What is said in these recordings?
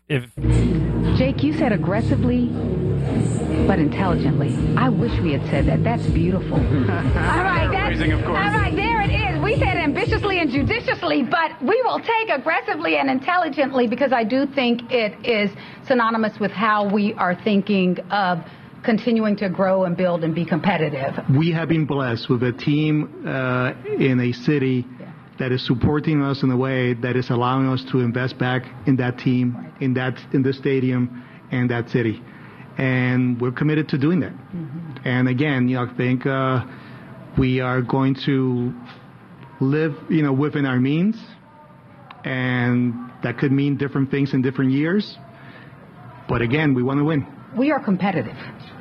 if Jake, you said aggressively, but intelligently. I wish we had said that. That's beautiful. All right, all right, there it is. We said ambitiously and judiciously, but we will take aggressively and intelligently because I do think it is synonymous with how we are thinking of continuing to grow and build and be competitive. We have been blessed with a team in a city that is supporting us in a way that is allowing us to invest back in that team, in the stadium, and that city. And we're committed to doing that. Mm-hmm. And again, I think we are going to live, within our means, and that could mean different things in different years. But again, we want to win. We are competitive.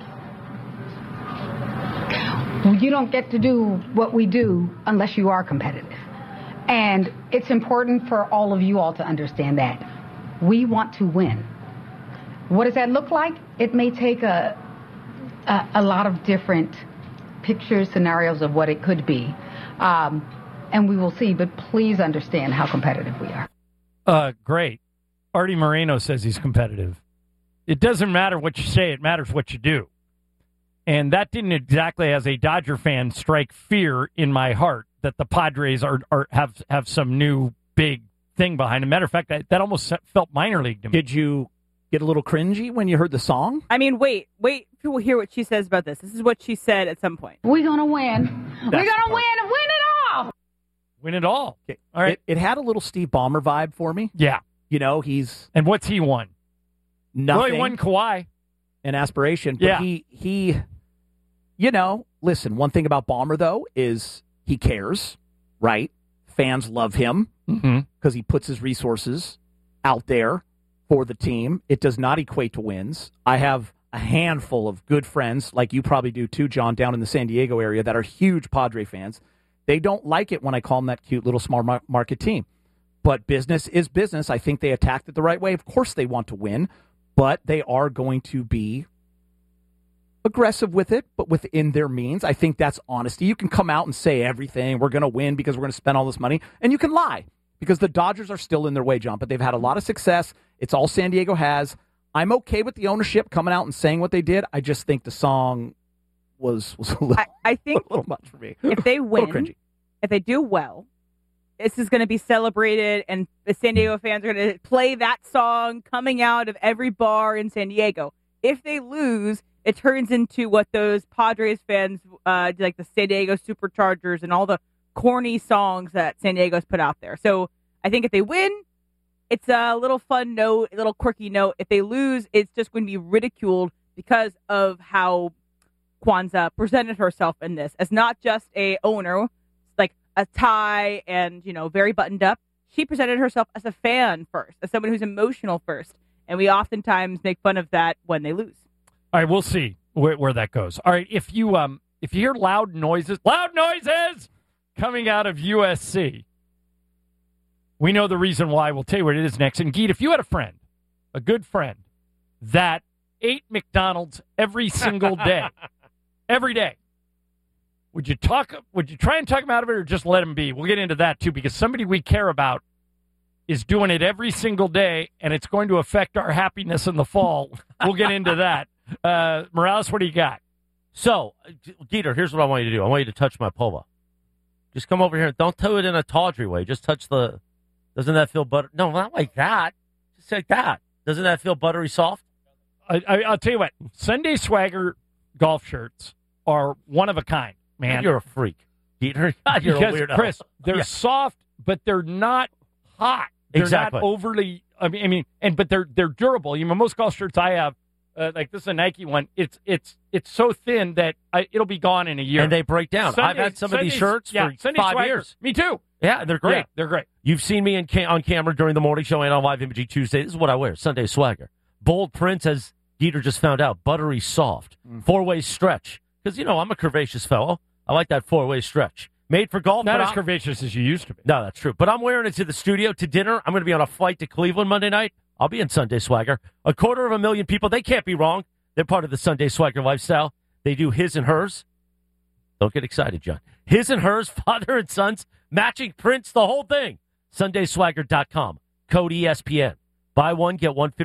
You don't get to do what we do unless you are competitive. And it's important for all of you all to understand that. We want to win. What does that look like? It may take a lot of different pictures, scenarios of what it could be. And we will see, but please understand how competitive we are. Great. Artie Moreno says he's competitive. It doesn't matter what you say, it matters what you do. And that didn't exactly, as a Dodger fan, strike fear in my heart that the Padres have some new big thing behind them. Matter of fact, that almost felt minor league to me. Did you get a little cringy when you heard the song? I mean, wait till we hear what she says about this. This is what she said at some point. We're going to win. We're going to win it all. Win it all. Okay. All right. It had a little Steve Ballmer vibe for me. Yeah. He's... And what's he won? Nothing. Well, he won Kawhi. An aspiration. But he listen, one thing about Ballmer, though, is he cares, right? Fans love him because he puts his resources out there for the team. It does not equate to wins. I have a handful of good friends, like you probably do too, John, down in the San Diego area that are huge Padre fans. They don't like it when I call them that cute little small market team. But business is business. I think they attacked it the right way. Of course they want to win, but they are going to be aggressive with it, but within their means. I think that's honesty. You can come out and say everything, we're going to win because we're going to spend all this money, and you can lie because the Dodgers are still in their way, John, but they've had a lot of success. It's all San Diego has. I'm okay with the ownership coming out and saying what they did. I just think the song was a little, I think a little much for me. If they win, if they do well, this is going to be celebrated, and the San Diego fans are going to play that song coming out of every bar in San Diego. If they lose, it turns into what those Padres fans, like the San Diego Superchargers and all the corny songs that San Diego's put out there. So I think if they win, it's a little fun note, a little quirky note. If they lose, it's just going to be ridiculed because of how Kwanzaa presented herself in this as not just a owner, like a tie and, very buttoned up. She presented herself as a fan first, as someone who's emotional first. And we oftentimes make fun of that when they lose. All right, we'll see where that goes. All right, if you hear loud noises coming out of USC, we know the reason why. We'll tell you what it is next. And, Geet, if you had a good friend, that ate McDonald's every single day, every day, would you try and talk him out of it or just let him be? We'll get into that, too, because somebody we care about is doing it every single day, and it's going to affect our happiness in the fall. We'll get into that. Morales, what do you got? So, Dieter, here's what I want you to do. I want you to touch my pova. Just come over here. Don't do it in a tawdry way. Just touch the... Doesn't that feel butter? No, not like that. Just like that. Doesn't that feel buttery soft? I'll tell you what. Sunday Swagger golf shirts are one of a kind, man. You're a freak, Dieter. You're a weirdo. Chris, they're soft, but they're not hot. They're exactly. Not overly... but they're durable. Most golf shirts I have, like this is a Nike one. It's so thin that it'll be gone in a year, and they break down. I've had some of these shirts for 5 years. Me too. Yeah, they're great. Yeah, they're great. You've seen me on camera during the morning show and on Live Imaging Tuesday. This is what I wear. Sunday Swagger. Bold prints, as Dieter just found out. Buttery soft. 4-way stretch. Because, I'm a curvaceous fellow. I like that 4-way stretch. Made for golf. Not as curvaceous as you used to be. No, that's true. But I'm wearing it to the studio, to dinner. I'm going to be on a flight to Cleveland Monday night. I'll be in Sunday Swagger. 250,000 people. They can't be wrong. They're part of the Sunday Swagger lifestyle. They do his and hers. Don't get excited, John. His and hers, father and sons, matching prints, the whole thing. SundaySwagger.com. Code ESPN. Buy one, get one